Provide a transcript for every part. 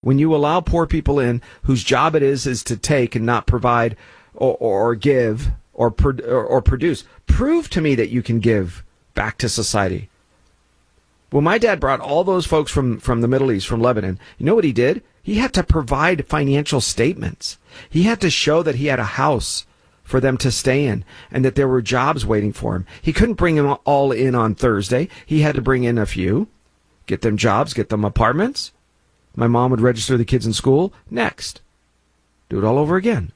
When you allow poor people in whose job it is to take and not provide or give or produce, prove to me that you can give back to society. Well, my dad brought all those folks from the Middle East, from Lebanon. You know what he did? He had to provide financial statements. He had to show that he had a house for them to stay in and that there were jobs waiting for him. He couldn't bring them all in on Thursday. He had to bring in a few, get them jobs, get them apartments. My mom would register the kids in school. Next. Do it all over again.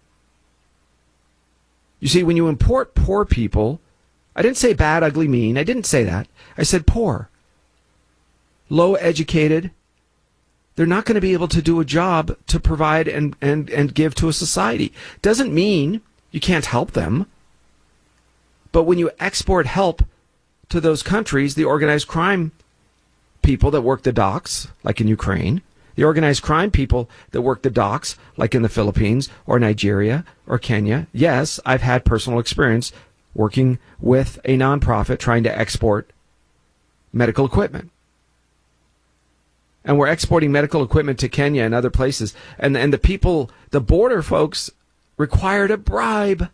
You see, when you import poor people, I didn't say bad, ugly, mean. I didn't say that. I said poor. Low educated. They're not going to be able to do a job to provide and give to a society. Doesn't mean you can't help them. But when you export help to those countries, the organized crime people that work the docks, like in Ukraine, the organized crime people that work the docks, like in the Philippines or Nigeria or Kenya. Yes, I've had personal experience working with a nonprofit trying to export medical equipment. And we're exporting medical equipment to Kenya and other places. And the people, the border folks, required a bribe.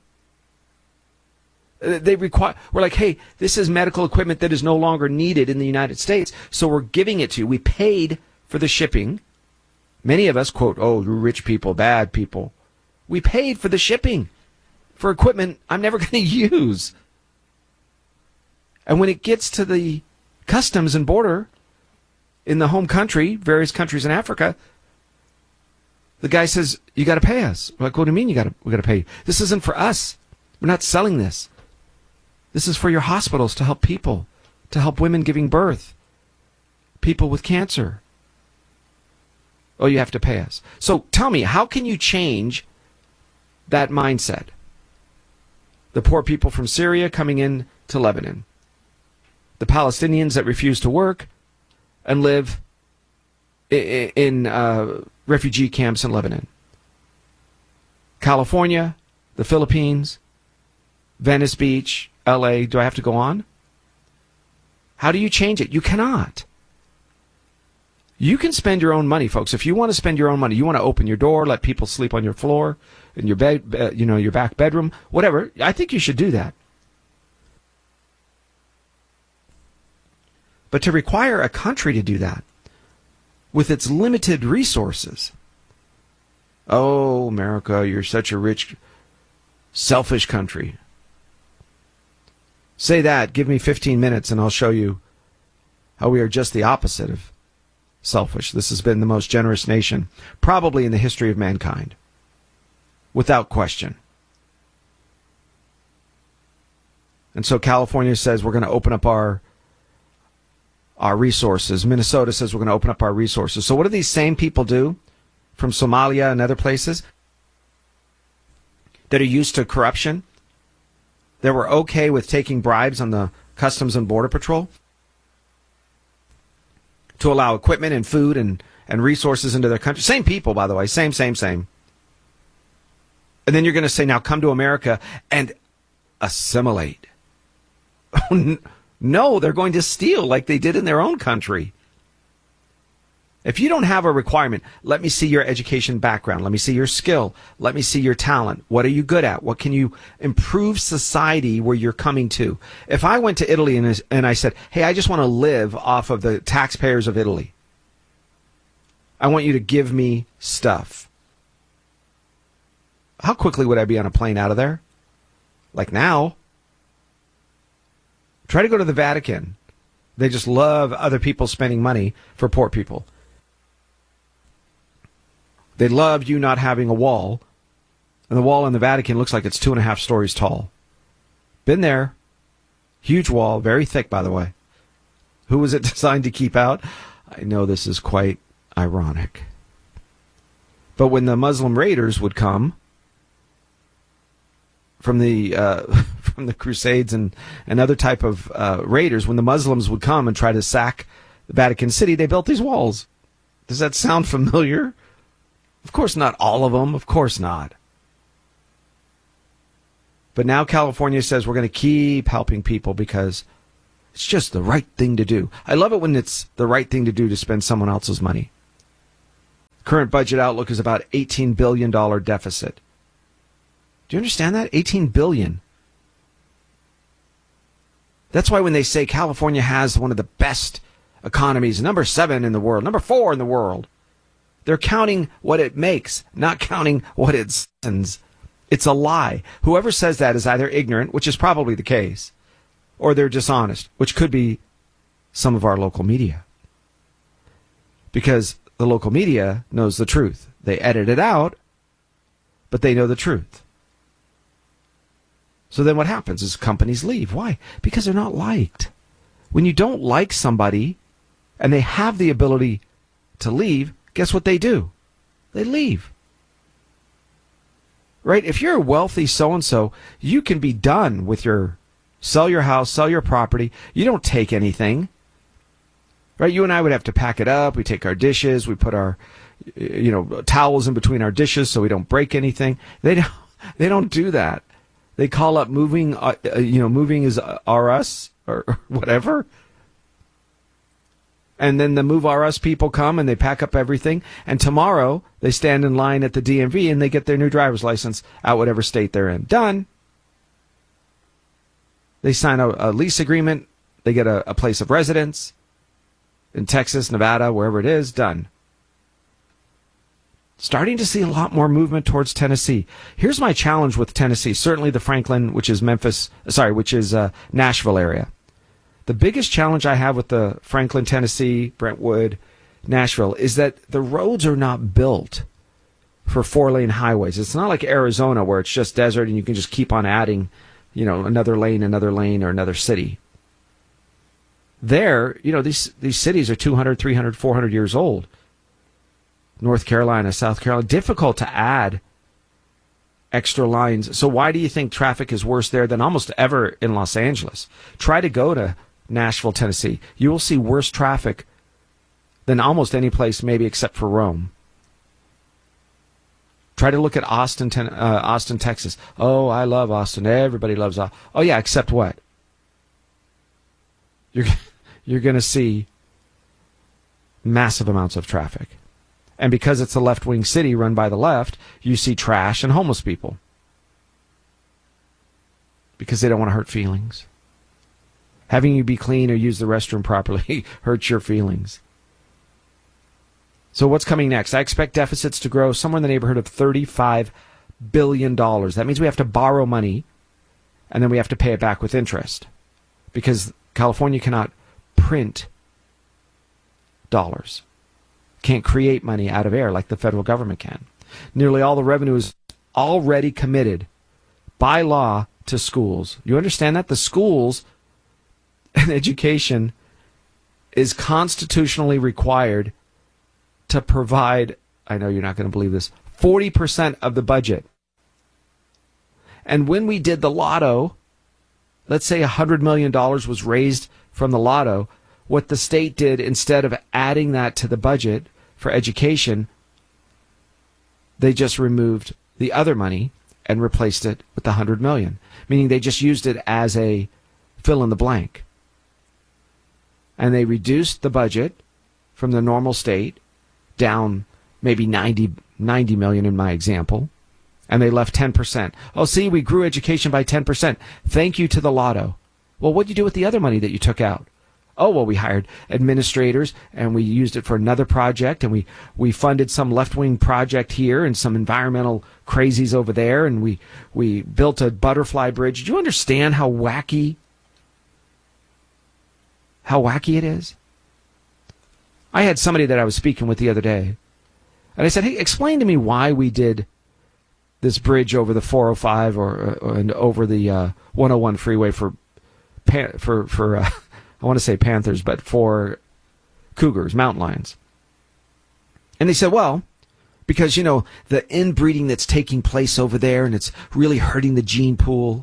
We're like, hey, this is medical equipment that is no longer needed in the United States, so we're giving it to you. We paid for the shipping. Many of us quote, oh, rich people, bad people. We paid for the shipping for equipment I'm never going to use. And when it gets to the customs and border in the home country, various countries in Africa, the guy says, you got to pay us. We're like, what do you mean we got to pay you? This isn't for us. We're not selling this. This is for your hospitals to help people, to help women giving birth, people with cancer. Oh, you have to pay us. So tell me, how can you change that mindset? The poor people from Syria coming in to Lebanon. The Palestinians that refuse to work and live in refugee camps in Lebanon. California, the Philippines, Venice Beach, LA. Do I have to go on? How do you change it? You cannot. You can spend your own money, folks. If you want to spend your own money, you want to open your door, let people sleep on your floor, in your bed, your back bedroom, whatever. I think you should do that. But to require a country to do that with its limited resources, oh, America, you're such a rich, selfish country. Say that, give me 15 minutes, and I'll show you how we are just the opposite of selfish. This has been the most generous nation, probably in the history of mankind, without question. And so California says we're going to open up our resources. Minnesota says we're going to open up our resources. So what do these same people do from Somalia and other places that are used to corruption, that were okay with taking bribes on the Customs and Border Patrol to allow equipment and food and resources into their country? Same people, by the way. Same. And then you're going to say, now come to America and assimilate. No, they're going to steal like they did in their own country. If you don't have a requirement, let me see your education background. Let me see your skill. Let me see your talent. What are you good at? What can you improve society where you're coming to? If I went to Italy and I said, hey, I just want to live off of the taxpayers of Italy. I want you to give me stuff. How quickly would I be on a plane out of there? Like now. Try to go to the Vatican. They just love other people spending money for poor people. They love you not having a wall. And the wall in the Vatican looks like it's 2.5 stories tall. Been there. Huge wall. Very thick, by the way. Who was it designed to keep out? I know this is quite ironic. But when the Muslim raiders would come from the Crusades and other type of raiders, when the Muslims would come and try to sack the Vatican City, they built these walls. Does that sound familiar? Of course not all of them. Of course not. But now California says we're going to keep helping people because it's just the right thing to do. I love it when it's the right thing to do to spend someone else's money. Current budget outlook is about $18 billion deficit. Do you understand that? $18 billion. That's why when they say California has one of the best economies, number 7 in the world, number 4 in the world, they're counting what it makes, not counting what it sends. It's a lie. Whoever says that is either ignorant, which is probably the case, or they're dishonest, which could be some of our local media. Because the local media knows the truth. They edit it out, but they know the truth. So then what happens is companies leave. Why? Because they're not liked. When you don't like somebody and they have the ability to leave, guess what they do? They leave. Right? If you're a wealthy so-and-so, you can be done with sell your house, sell your property. You don't take anything. Right? You and I would have to pack it up. We take our dishes. We put our, towels in between our dishes so we don't break anything. They don't do that. They call up moving, moving is RS or whatever. And then the Move RS people come and they pack up everything. And tomorrow they stand in line at the DMV and they get their new driver's license out whatever state they're in. Done. They sign a lease agreement. They get a place of residence in Texas, Nevada, wherever it is. Done. Starting to see a lot more movement towards Tennessee. Here's my challenge with Tennessee. Certainly the Franklin, which is Nashville area. The biggest challenge I have with the Franklin, Tennessee, Brentwood, Nashville is that the roads are not built for 4-lane highways. It's not like Arizona where it's just desert and you can just keep on adding, another lane, or another city. There, these cities are 200, 300, 400 years old. North Carolina, South Carolina, difficult to add extra lines. So why do you think traffic is worse there than almost ever in Los Angeles? Try to go to Nashville, Tennessee. You will see worse traffic than almost any place, maybe except for Rome. Try to look at Austin, Texas. Oh, I love Austin. Everybody loves Austin. Oh, yeah, except what? You're going to see massive amounts of traffic. And because it's a left-wing city run by the left, you see trash and homeless people. Because they don't want to hurt feelings. Having you be clean or use the restroom properly hurts your feelings. So what's coming next? I expect deficits to grow somewhere in the neighborhood of $35 billion. That means we have to borrow money, and then we have to pay it back with interest. Because California cannot print dollars. Can't create money out of air like the federal government can. Nearly all the revenue is already committed by law to schools. You understand that? The schools and education is constitutionally required to provide, I know you're not going to believe this, 40% of the budget. And when we did the lotto, let's say $100 million was raised from the lotto, what the state did, instead of adding that to the budget for education, they just removed the other money and replaced it with the $100 million, meaning they just used it as a fill in the blank. And they reduced the budget from the normal state down maybe 90 million in my example, and they left 10%. Oh, see, we grew education by 10%. Thank you to the lotto. Well, what'd you do with the other money that you took out? Oh, well, we hired administrators, and we used it for another project, and we funded some left-wing project here and some environmental crazies over there, and we built a butterfly bridge. Do you understand how wacky it is? I had somebody that I was speaking with the other day, and I said, hey, explain to me why we did this bridge over the 405 and over the 101 freeway for I want to say panthers, but for cougars, mountain lions. And they said, well, because, the inbreeding that's taking place over there, and it's really hurting the gene pool.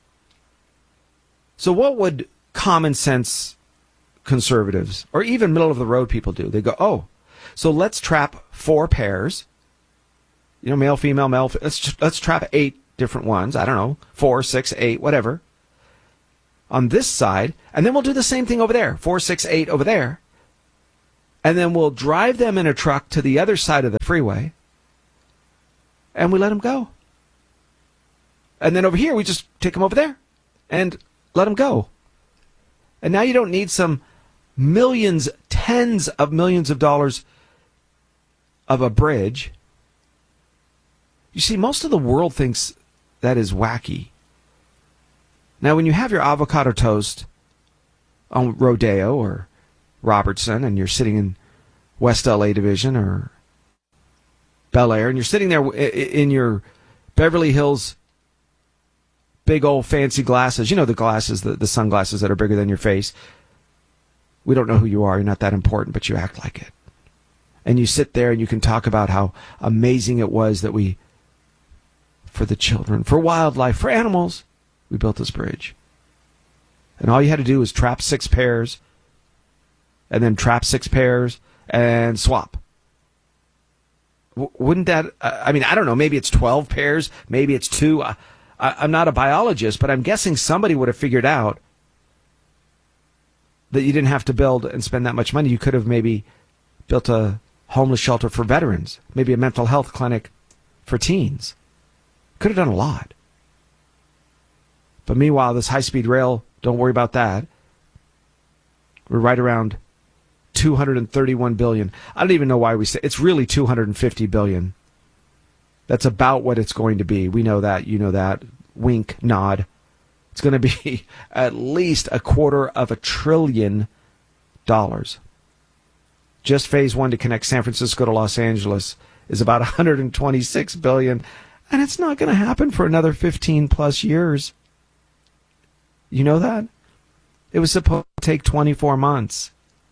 So what would common sense conservatives, or even middle-of-the-road people do? They go, oh, so let's trap 4 pairs, male, female, male. Let's trap 8 different ones. I don't know, 4, 6, 8, whatever, on this side, and then we'll do the same thing over there, 4, 6, 8 over there. And then we'll drive them in a truck to the other side of the freeway, and we let them go. And then over here, we just take them over there and let them go. And now you don't need some millions, tens of millions of dollars of a bridge. You see, most of the world thinks that is wacky. Now, when you have your avocado toast on Rodeo or Robertson, and you're sitting in West LA Division or Bel Air, and you're sitting there in your Beverly Hills big old fancy glasses, you know, the glasses, the sunglasses that are bigger than your face. We don't know who you are. You're not that important, but you act like it. And you sit there and you can talk about how amazing it was that we, for the children, for wildlife, for animals, we built this bridge. And all you had to do was trap 6 pairs, and then trap 6 pairs, and swap. Wouldn't that, I mean, I don't know, maybe it's 12 pairs, maybe it's 2. I'm not a biologist, but I'm guessing somebody would have figured out that you didn't have to build and spend that much money. You could have maybe built a homeless shelter for veterans, maybe a mental health clinic for teens. Could have done a lot. But meanwhile, this high-speed rail, don't worry about that. We're right around $231 billion. I don't even know why we say it's really $250 billion. That's about what it's going to be. We know that. You know that. Wink, nod. It's going to be at least $250 billion. Just phase 1 to connect San Francisco to Los Angeles is about $126 billion. And it's not going to happen for another 15 plus years. You know that? It was supposed to take 24 months.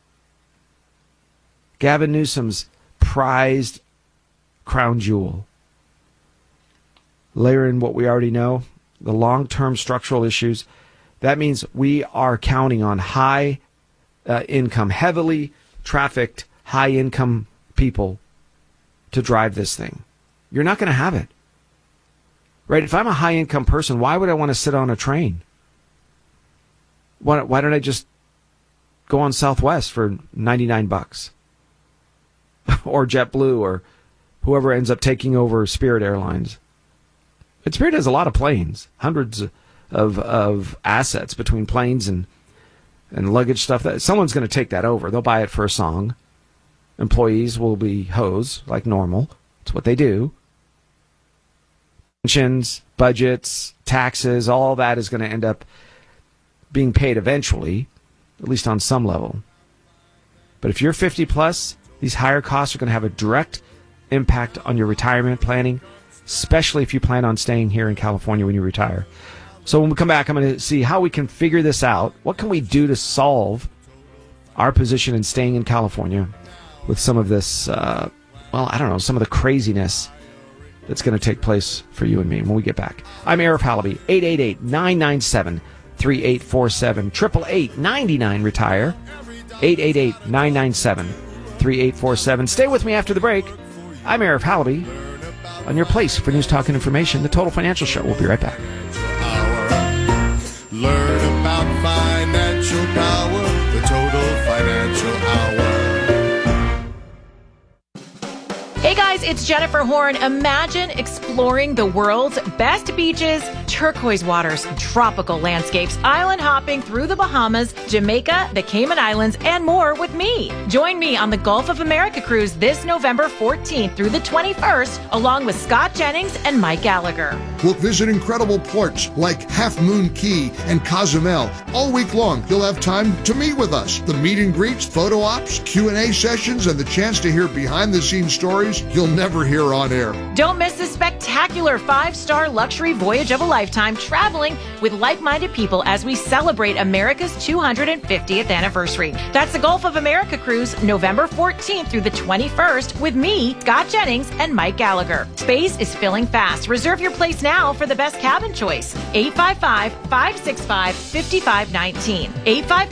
Gavin Newsom's prized crown jewel. Layer in what we already know, the long-term structural issues. That means we are counting on high income, heavily trafficked, high-income people to drive this thing. You're not going to have it. Right? If I'm a high-income person, why would I want to sit on a train? Why don't I just go on Southwest for $99? Or JetBlue, or whoever ends up taking over Spirit Airlines. And Spirit has a lot of planes, hundreds of assets between planes and luggage stuff. That someone's going to take that over. They'll buy it for a song. Employees will be hosed like normal. It's what they do. Pensions, budgets, taxes, all that is going to end up being paid eventually, at least on some level. But if you're 50 plus, these higher costs are going to have a direct impact on your retirement planning, especially if you plan on staying here in California when you retire. So when we come back, I'm going to see how we can figure this out. What can we do to solve our position in staying in California with some of this, some of the craziness that's going to take place for you and me when we get back. I'm Arif Halaby, 888-997-3847, 888-99-RETIRE, 888-997-3847. Stay with me after the break. I'm Arif Halaby on your place for news, talk, and information, the Total Financial Show. We'll be right back. Learn about financial power, the Total Financial Hour. Hey guys, it's Jennifer Horn. Imagine exploring the world's best beaches, turquoise waters, tropical landscapes, island hopping through the Bahamas, Jamaica, the Cayman Islands, and more with me. Join me on the Gulf of America cruise this November 14th through the 21st, along with Scott Jennings and Mike Gallagher. We'll visit incredible ports like Half Moon Key and Cozumel. All week long, you'll have time to meet with us. The meet and greets, photo ops, Q&A sessions, and the chance to hear behind-the-scenes stories you'll never hear on air. Don't miss this spectacular 5-star luxury voyage of a lifetime, traveling with like-minded people as we celebrate America's 250th anniversary. That's the Gulf of America cruise, November 14th through the 21st, with me, Scott Jennings, and Mike Gallagher. Space is filling fast. Reserve your place now for the best cabin choice. 855-565-5519.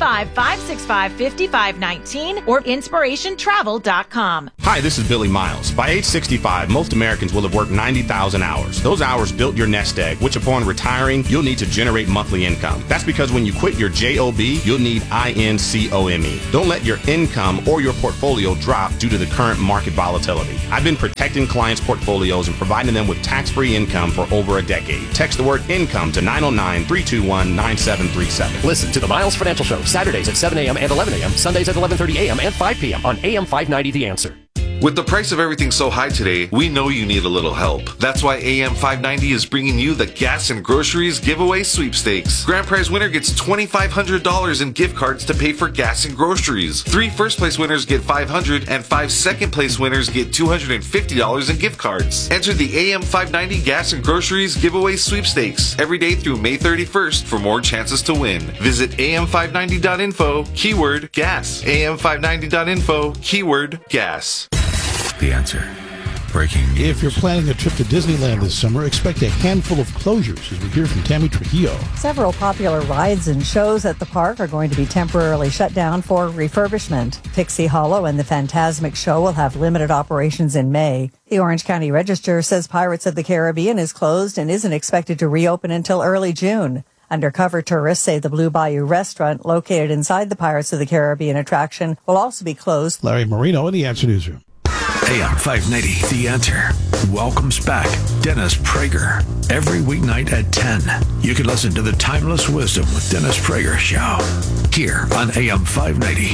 855-565-5519 or inspirationtravel.com. Hi, this is Billy Miles. By age 65, most Americans will have worked 90,000 hours. Those hours built your nest egg, which upon retiring, you'll need to generate monthly income. That's because when you quit your JOB, you'll need INCOME. Don't let your income or your portfolio drop due to the current market volatility. I've been protecting clients' portfolios and providing them with tax-free income for over a decade. Text the word income to 909-321-9737. Listen to the Miles Financial Show Saturdays at 7 a.m. and 11 a.m., Sundays at 11:30 a.m. and 5 p.m. on AM 590 The Answer. With the price of everything so high today, we know you need a little help. That's why AM 590 is bringing you the Gas and Groceries Giveaway Sweepstakes. Grand prize winner gets $2,500 in gift cards to pay for gas and groceries. 3 first-place winners get $500, and 5 second-place winners get $250 in gift cards. Enter the AM 590 Gas and Groceries Giveaway Sweepstakes every day through May 31st for more chances to win. Visit am590.info, keyword gas. am590.info, keyword gas. The Answer. Breaking news. If you're planning a trip to Disneyland this summer, expect a handful of closures, as we hear from Tammy Trujillo. Several popular rides and shows at the park are going to be temporarily shut down for refurbishment. Pixie Hollow and the Fantasmic Show will have limited operations in May. The Orange County Register says Pirates of the Caribbean is closed and isn't expected to reopen until early June. Undercover tourists say the Blue Bayou restaurant, located inside the Pirates of the Caribbean attraction, will also be closed. Larry Marino in the Answer Newsroom. AM 590, The Answer, welcomes back Dennis Prager every weeknight at 10. You can listen to the Timeless Wisdom with Dennis Prager show here on AM 590.